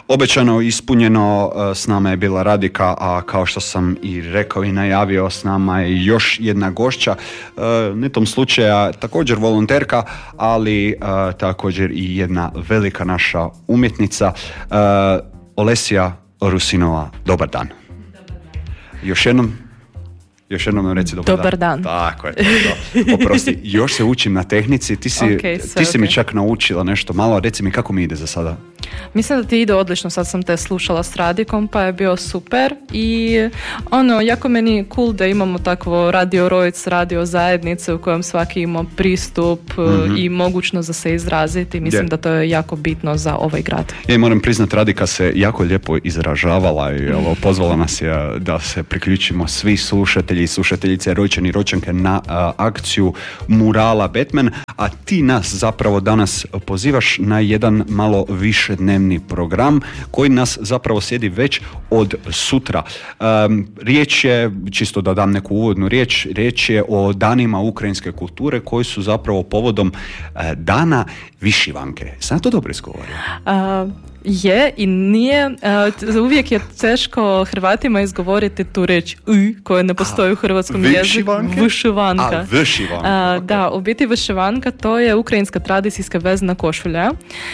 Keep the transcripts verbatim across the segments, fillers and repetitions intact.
Obećano, ispunjeno, s nama je bila Radika, a kao što sam i rekao i najavio, s nama je još jedna gošća, netom slučaja također volonterka, ali također i jedna velika naša umjetnica, Olesija Rusinova. Dobar dan. Još jednom Još jednom reci dobar, dobar dan. dan. Tako je, to, to. Oprosti, još se učim na tehnici, ti si, okay, sve, ti si okay. mi čak naučila nešto malo, reci mi kako mi ide za sada. Mislim da ti ide odlično, sad sam te slušala s Radikom, pa je bio super i ono, jako meni cool da imamo takvo radio Rojc, radio zajednice u kojem svaki ima pristup mm-hmm. i mogućnost da se izraziti. Mislim yeah. da to je jako bitno za ovaj grad. Ja moram priznat, Radika se jako lijepo izražavala i ovo, pozvala nas je da se priključimo svi slušatelji i slušateljice, Rojčani i Rojčanke na a, akciju murala Batman, a ti nas zapravo danas pozivaš na jedan malo više dnevni program koji nas zapravo slijedi već od sutra. Um, riječ je, čisto da dam neku uvodnu riječ, riječ je o danima ukrajinske kulture koji su zapravo povodom uh, dana Višivanke. Sam to dobro izgovorio? Uh, je i nije. Uh, uvijek je teško Hrvatima izgovoriti tu riječ i koja ne postoji u hrvatskom jeziku. Višivanka. A, višivanka. Uh, okay. Da, u biti višivanka to je ukrajinska tradicijska vezna košulja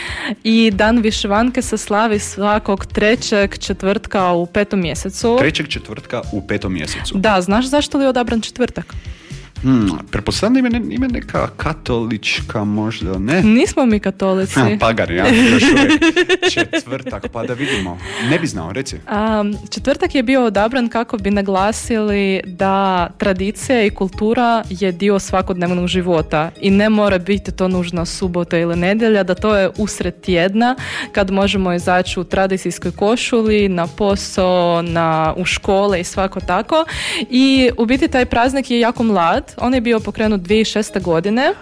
i dan višivanke se slavi svakog trećeg četvrtka u petom mjesecu. Trećeg četvrtka u petom mjesecu. Da, znaš zašto li je odabran četvrtak? Hmm, pretpostavljam ima, ima neka katolička možda, ne? Nismo mi katolici. Ha, pagan, ja, još uvijek četvrtak, pa da vidimo. Ne bi znao, reci. Um, četvrtak je bio odabran kako bi naglasili da tradicija i kultura je dio svakodnevnog života i ne mora biti to nužno subota ili nedjelja, da to je usred tjedna kad možemo izaći u tradicijskoj košuli, na posao, na, u škole i svako tako. I u biti taj praznik je jako mlad. On je bio pokrenut dvije tisuće šeste. godine.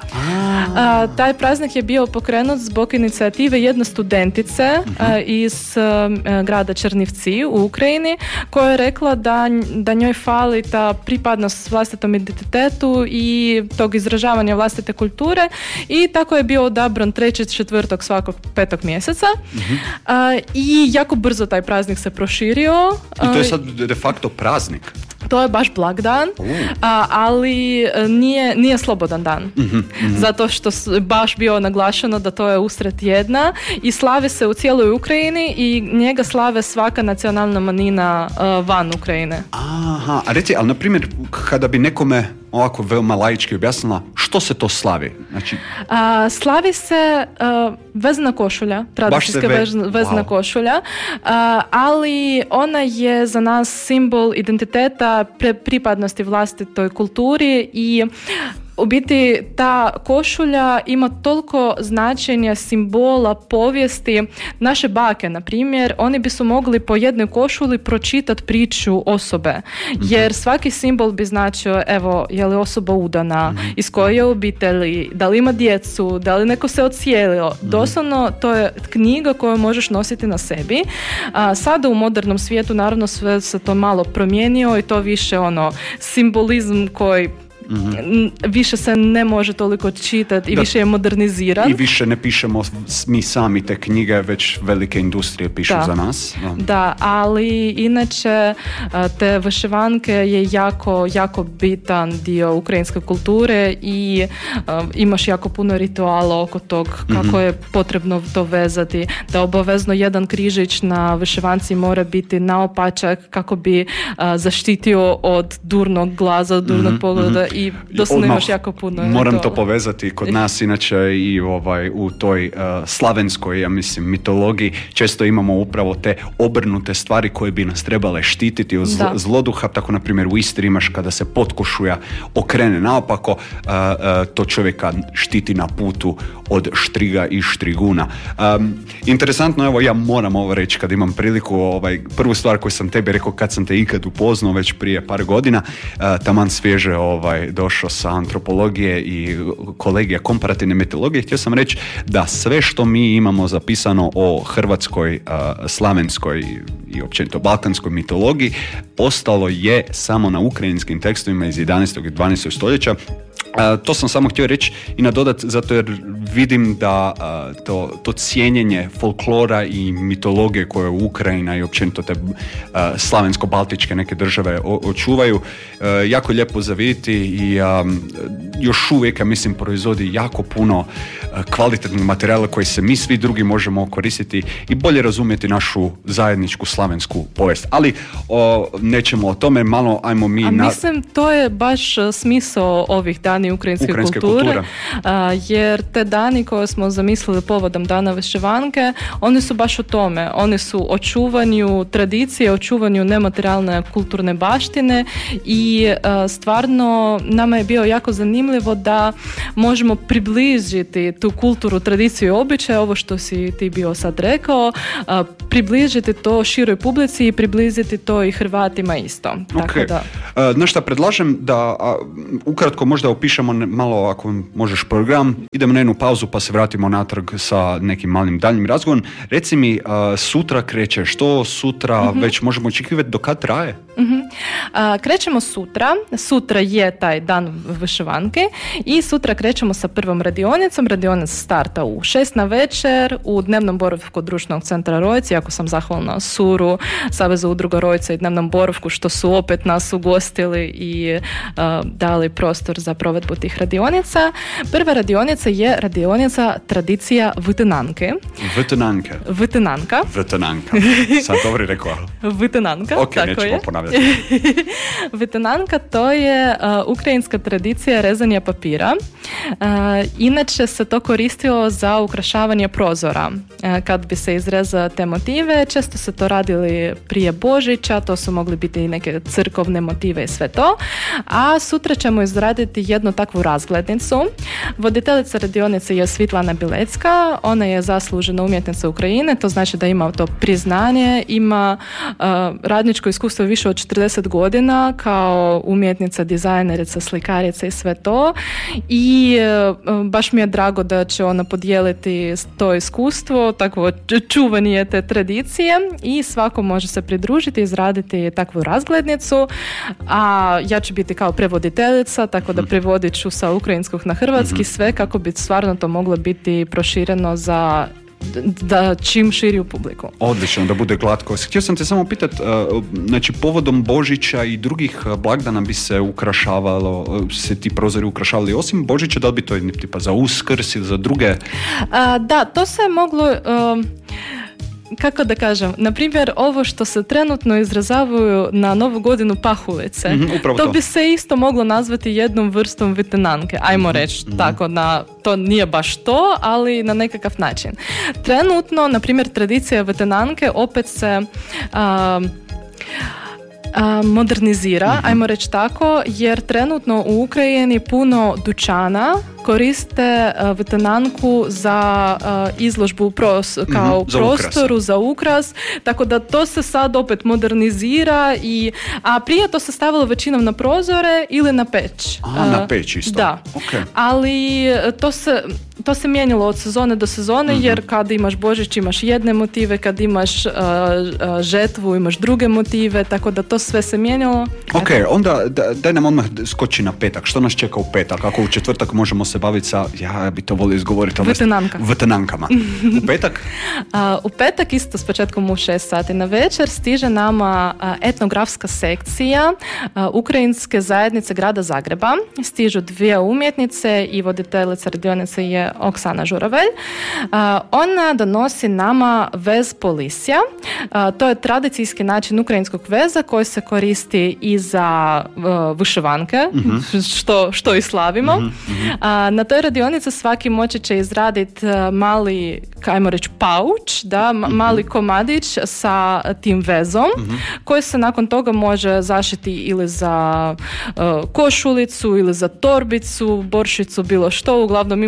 A, taj praznik je bio pokrenut zbog inicijative jedne studentice uh-huh. a, iz a, grada Černivci u Ukrajini, koja je rekla da, da njoj fali ta pripadnost vlastitom identitetu i tog izražavanja vlastite kulture i tako je bio odabran treći četvrtak svakog petog mjeseca. Uh-huh. A, i jako brzo taj praznik se proširio. I to je sad de facto praznik. To je baš blagdan, uh. a, ali nije, nije slobodan dan. Mm-hmm, mm-hmm. Zato što baš bio naglašeno da to je usred tjedna i slavi se u cijeloj Ukrajini i njega slave svaka nacionalna manjina uh, van Ukrajine. Aha, a reci, ali na primjer, kada bi nekome ovako veoma laički objasnila, što se to slavi? Znači... A, slavi se uh, vezna košulja, tradicijska ve... vezna wow. košulja, uh, ali ona je za nas simbol identiteta, pre- pripadnosti vlastitoj kulturi i u biti ta košulja ima toliko značenja, simbola, povijesti. Naše bake, na primjer, oni bi su mogli po jednoj košuli pročitati priču osobe. Mm-hmm. Jer svaki simbol bi značio, evo, je li osoba udana, mm-hmm. iz koje je obitelji, da li ima djecu, da li neko se odcijelio. Mm-hmm. Doslovno, to je knjiga koju možeš nositi na sebi. A, sada u modernom svijetu, naravno, sve se to malo promijenio i to više ono, simbolizam koji Mm-hmm. više se ne može toliko čitati i da, više je moderniziran. I više ne pišemo mi sami te knjige, već velike industrije pišu da. za nas. Da. da, ali inače te višivanke je jako, jako bitan dio ukrajinske kulture i um, imaš jako puno rituala oko tog kako mm-hmm. je potrebno to vezati. Da obavezno jedan križić na višivanci mora biti naopačak kako bi uh, zaštitio od durnog glaza, durnog mm-hmm. pogleda mm-hmm. i doslovno imaš jako puno. Moram rituala. To povezati kod nas, inače i ovaj, u toj uh, slavenskoj, ja mislim, mitologiji često imamo upravo te obrnute stvari koje bi nas trebale štititi od zl- zloduha, tako na primjer u Istri imaš kada se potkošulja okrene naopako, uh, uh, to čovjeka štiti na putu od štriga i štriguna. Um, interesantno, evo ja moram ovo reći kad imam priliku, ovaj, prvu stvar koju sam tebi rekao kad sam te ikad upoznao već prije par godina, uh, taman svježe ovaj, došao sa antropologije i kolegija komparativne mitologije, htio sam reći da sve što mi imamo zapisano o hrvatskoj, uh, slavenskoj i općenito balkanskoj mitologiji ostalo je samo na ukrajinskim tekstovima iz jedanaestog i dvanaestog stoljeća. Uh, to sam samo htio reći i nadodat zato jer vidim da uh, to, to cijenjenje folklora i mitologije koje Ukrajina i općenito te uh, slavensko-baltičke neke države o, očuvaju uh, jako lijepo za vidjeti i um, još uvijek, ja mislim, proizvodi jako puno uh, kvalitetnog materijala koji se mi svi drugi možemo koristiti i bolje razumjeti našu zajedničku slavensku povijest. Ali o, nećemo o tome, malo ajmo mi... A na... mislim, to je baš smisao ovih dana ukrajinske, ukrajinske kulture, a, jer te dani koje smo zamislili povodom Dana Vyševanke, oni su baš o tome. Oni su o čuvanju tradicije, o čuvanju nematerijalne kulturne baštine i a, stvarno nama je bio jako zanimljivo da možemo približiti tu kulturu, tradiciju i običaje, ovo što si ti bio sad rekao, a, približiti to široj publici i približiti to i Hrvatima isto. Okay. Tako da. Uh, znaš šta, predlažem da a, ukratko možda opišemo malo, ako možeš, program, idemo na jednu pauzu pa se vratimo natrag sa nekim malim daljim razgovorom. Reci mi, uh, sutra kreće, što sutra uh-huh. već možemo očekivati, do kad traje? Uh-huh. Uh, krećemo sutra, sutra je taj dan Vyševanke i sutra krećemo sa prvom radionicom. Radionica starta u šest na večer u dnevnom boravku društvenog centra Rojci. Jako sam zahvalna Suru, Savezu udruga Rojca i dnevnom boravku što su opet nas ugostili i uh, dali prostor za provedbu tih radionica. Prva radionica je radionica tradicija Vytenanke. Vytenanke. Vytenanka. Vytenanka. Sam dobro rekao. Vytenanka, ok, tako nećemo je. ponavljati. Vytenanka to je uh, ukrajinska tradicija rezanja papira. Uh, inače se to koristilo za ukrašavanje prozora. Uh, kad bi se izrezale te motive, često se to radili prije Božića, to su mogli biti i neke crkovne motive i sve to. A sutra ćemo izraditi jednu takvu razglednicu. Voditeljica radionice je Svitlana Bilecka, ona je zaslužena umjetnica Ukrajine, to znači da ima to priznanje, ima uh, radničko iskustvo više od četrdeset godina kao umjetnica, dizajnerica, slikarica i sve to. I uh, baš mi je drago da će ona podijeliti to iskustvo, takvo čuvanje te tradicije i svako može se pridružiti i izraditi takvu razglednicu, a ja ću biti kao prevoditeljica, tako da prevodit ću sa ukrajinskog na hrvatski mm-hmm. sve kako bi stvarno to moglo biti prošireno za da čim širiju publiku. Odlično, da bude glatko. Htio sam te samo pitati, uh, znači povodom Božića i drugih blagdana bi se ukrašavalo, uh, se ti prozori ukrašavali osim Božića, da li bi to jedni tipa za Uskrs ili za druge? A, da, to se je moglo... Um, kako da kažem, na primjer ovo što se trenutno izrazavaju na Novu godinu pahulice, mm-hmm, to, to bi se isto moglo nazvati jednom vrstom Vytenanke, ajmo mm-hmm. reći mm-hmm. tako, na, to nije baš to, ali na nekakav način. Trenutno, na primjer, tradicija Vytenanke opet se a, a, modernizira, mm-hmm. ajmo reći tako, jer trenutno u Ukrajini puno dućana koriste uh, Vytenanku za uh, izložbu pros, kao mm-hmm, za prostoru, ukras. za ukras, tako da to se sad opet modernizira, i, a prije to se stavilo većinom na prozore ili na peć. A, uh, na peć isto. Da, okay. ali to se, to se mijenjalo od sezone do sezone, mm-hmm. jer kad imaš Božić imaš jedne motive, kad imaš uh, uh, žetvu imaš druge motive, tako da to sve se mijenjalo. Ok, Eto. onda daj nam odmah skoči na petak. Što nas čeka u petak? Ako u četvrtak možemo se baviti sa, ja bi to volio izgovoriti, Vytenanka. Vytenankama. U petak? Uh, u petak isto s početkom u šest sati na večer stiže nama uh, etnografska sekcija uh, Ukrajinske zajednice grada Zagreba. Stižu dvije umjetnice i voditeljica radionice je Oksana Žuravelj. Uh, ona donosi nama vez polisja. Uh, to je tradicijski način ukrajinskog veza koji se koristi i za uh, Vyševanke, mm-hmm. što, što i slavimo. Mm-hmm. Uh, na toj radionici svaki moći će izraditi mali, ajmo reći, pauč, da, mm-hmm. mali komadić sa tim vezom, mm-hmm. koji se nakon toga može zašiti ili za uh, košulicu ili za torbicu, boršicu, bilo što. Uglavnom imat ćete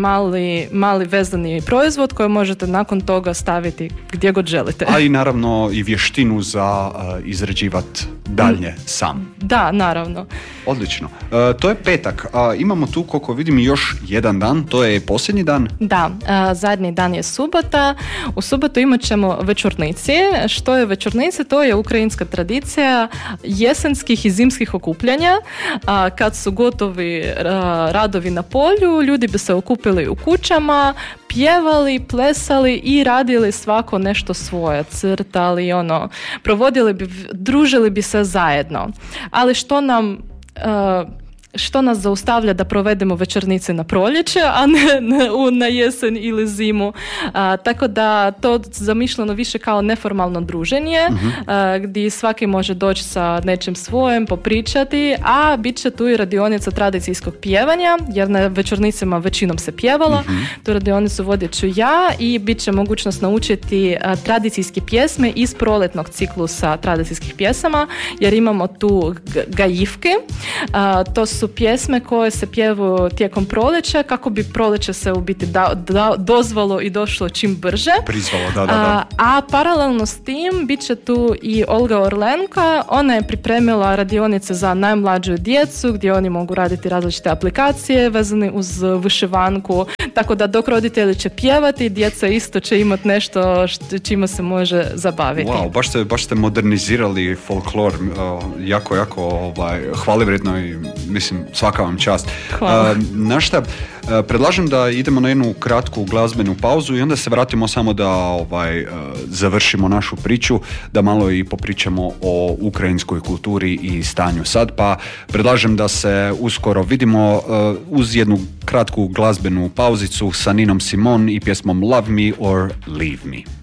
mali, mali vezani proizvod koji možete nakon toga staviti gdje god želite. A i naravno i vještinu za uh, izrađivati dalje sam. Da, naravno. Odlično. Uh, to je petak. Uh, imamo tu, koliko vidim, još jedan dan. To je posljednji dan? Da, uh, zadnji dan je subota. U subotu imat ćemo večornici. Što je večornici? To je ukrajinska tradicija jesenskih i zimskih okupljanja. Uh, kad su gotovi uh, radovi na polju, ljudi bi se okupili u kućama, pjevali, plesali i radili svako nešto svoje, crtali, ono, provodili bi, družili bi se zajedno. Ali što nam uh, što nas zaustavlja da provedemo večernice na proljeće, a ne na, na jesen ili zimu. A, tako da to zamišljeno više kao neformalno druženje, uh-huh. a, gdje svaki može doći sa nečim svojim, popričati, a bit će tu i radionica tradicijskog pjevanja, jer na večernicama većinom se pjevalo. Uh-huh. Tu radionicu vodit ću ja i bit će mogućnost naučiti a, tradicijske pjesme iz proletnog ciklusa tradicijskih pjesama, jer imamo tu g- gajivke. A, to su pjesme koje se pjevaju tijekom proljeća kako bi proljeće se u biti da, da, dozvalo i došlo čim brže. Prizvalo, da, da, da. A, a paralelno s tim bit će tu i Olga Orlenka. Ona je pripremila radionice za najmlađu djecu gdje oni mogu raditi različite aplikacije vezane uz vyšivanku. Tako da dok roditelji će pjevati, djeca isto će imati nešto što, čime se može zabaviti. Wow, baš ste, baš ste modernizirali folklor. Uh, jako, jako ovaj, hvalivredno i mislim svaka vam čast. Hvala. Uh, na šta, uh, predlažem da idemo na jednu kratku glazbenu pauzu i onda se vratimo samo da ovaj, uh, završimo našu priču, da malo i popričamo o ukrajinskoj kulturi i stanju sad, pa predlažem da se uskoro vidimo uh, uz jednu kratku glazbenu pauzicu sa Ninom Simon i pjesmom Love Me or Leave Me.